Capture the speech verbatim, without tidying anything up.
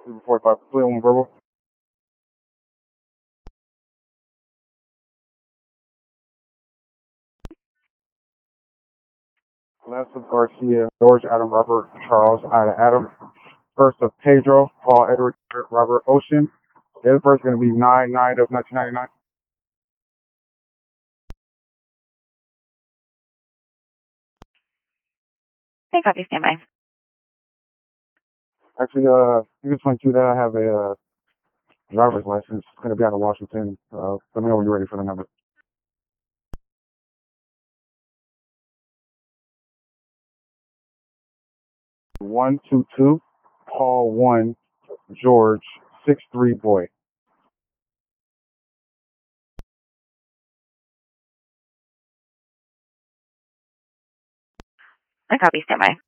forty-five, complete on verbal. Last of Garcia, George Adam Robert Charles Ida Adam. First of Pedro, Paul Edward Robert Ocean. The other first is going to be nine nine of nineteen ninety-nine. Okay, copy, standby. Actually, uh, you can explain to that I have a uh, driver's license. It's going to be out of Washington. Uh, let me know when you're ready for the number. One two two, Paul one, George six three boy. Okay, copy, standby.